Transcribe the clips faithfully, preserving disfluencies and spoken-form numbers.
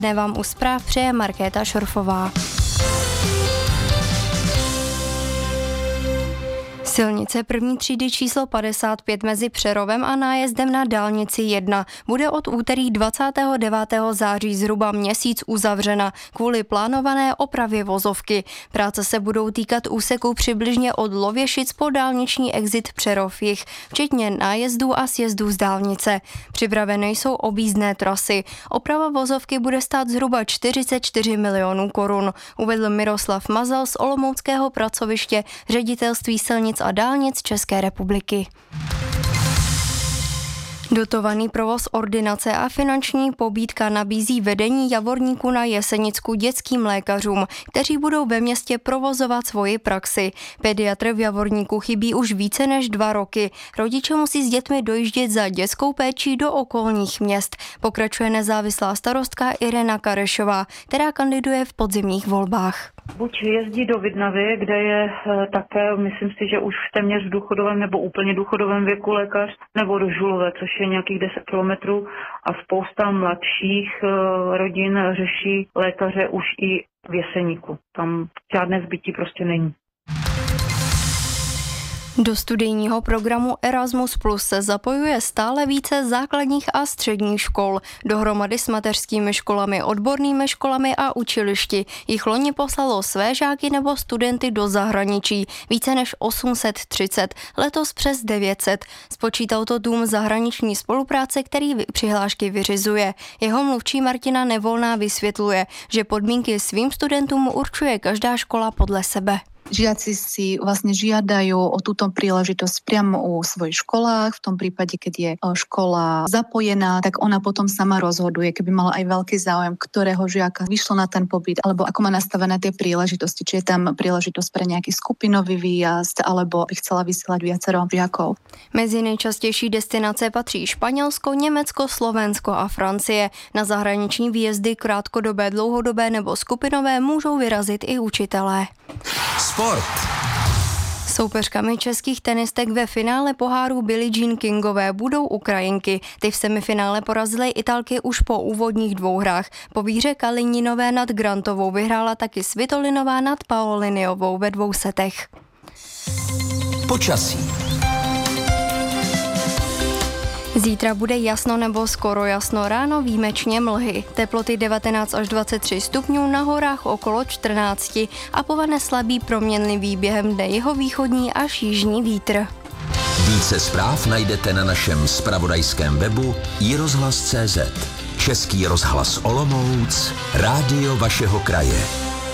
Dne vám u zpráv přeje Markéta Šorfová. Silnice první třídy číslo padesát pět mezi Přerovem a nájezdem na dálnici jedna bude od úterý dvacátého devátého září zhruba měsíc uzavřena kvůli plánované opravě vozovky. Práce se budou týkat úseku přibližně od Lověšic po dálniční exit Přerov jih, včetně nájezdů a sjezdů z dálnice. Připravené jsou objízdné trasy. Oprava vozovky bude stát zhruba čtyřicet čtyři milionů korun, uvedl Miroslav Mazal z olomouckého pracoviště Ředitelství silnic a dálnic České republiky. Dotovaný provoz ordinace a finanční pobídka nabízí vedení Javorníku na Jesenicku dětským lékařům, kteří budou ve městě provozovat svoji praxi. Pediatr v Javorníku chybí už více než dva roky. Rodiče musí s dětmi dojíždět za dětskou péčí do okolních měst. Pokračuje nezávislá starostka Irena Karešová, která kandiduje v podzimních volbách. Buď jezdí do Vidnavy, kde je také, myslím si, že už téměř v důchodovém nebo úplně důchodovém věku lékař, nebo do Žulové, což je nějakých deset kilometrů a spousta mladších rodin řeší lékaře už i v Jeseníku. Tam žádné zbytí prostě není. Do studijního programu Erasmus Plus se zapojuje stále více základních a středních škol. Dohromady s mateřskými školami, odbornými školami a učilišti jich loni poslalo své žáky nebo studenty do zahraničí více než osm set třicet, letos přes devět set. Spočítal to Dům zahraniční spolupráce, který přihlášky vyřizuje. Jeho mluvčí Martina Nevolná vysvětluje, že podmínky svým studentům určuje každá škola podle sebe. Žiaci si vlastne žiadajú o túto príležitosť priamo u svojich školách. V tom prípade, keď je škola zapojená, tak ona potom sama rozhoduje, keby mala aj veľký záujem, ktorého žiaka vyšlo na ten pobyt, alebo ako má nastavené tie príležitosti, či je tam príležitosť pre nejaký skupinový výjazd, alebo by chcela vysielať viacero žiakov. Mezi nejčastější destinace patří Španělsko, Německo, Slovensko a Francie. Na zahraniční výjezdy krátkodobé, dlouhodobé nebo skupinové můžou vyrazit i učitelé. Sport. Soupeřkami českých tenistek ve finále poháru Billie Jean Kingové budou Ukrajinky. Ty v semifinále porazily Italky už po úvodních dvou hrách. Po výhře Kalininové nad Grantovou vyhrála taky Svitolinová nad Paoliniovou ve dvou setech. Počasí. Zítra bude jasno nebo skoro jasno, ráno výjimečně mlhy. Teploty devatenáct až dvacet tři stupňů, na horách okolo čtrnáct a povane slabý proměnlivý během dne jihovýchodní až jižní vítr. Více zpráv najdete na našem zpravodajském webu i rozhlas tečka cé zet. Český rozhlas Olomouc, rádio vašeho kraje.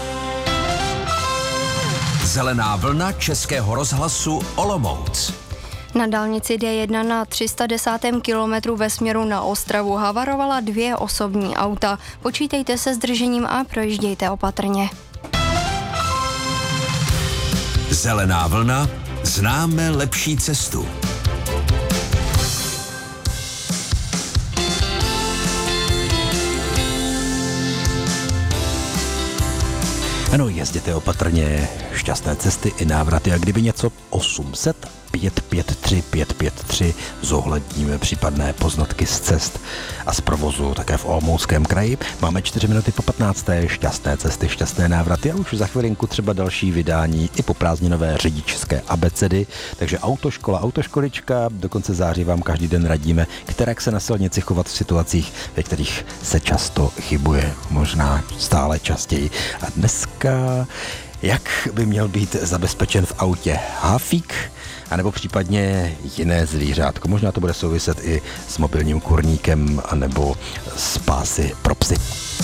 Zelená vlna Českého rozhlasu Olomouc. Na dálnici D jedna na tři sta desátém kilometru ve směru na Ostravu havarovala dvě osobní auta. Počítejte se zdržením a projíždějte opatrně. Zelená vlna, známe lepší cestu. Ano, jezděte opatrně, šťastné cesty i návraty a kdyby něco osm set pět pět tři pět pět tři zohledníme případné poznatky z cest a z provozu také v Olomouckém kraji. Máme čtyři minuty po patnácté, šťastné cesty, šťastné návraty a už za chvilinku třeba další vydání i po prázdninové řidičské abecedy. Takže autoškola, autoškolička, do konce září vám každý den radíme, kterak se na silnici chovat v situacích, ve kterých se často chybuje, možná stále častěji. A dneska, jak by měl být zabezpečen v autě hafík, anebo případně jiné zvířátko. Možná to bude souviset i s mobilním kurníkem, anebo s pásy pro psy.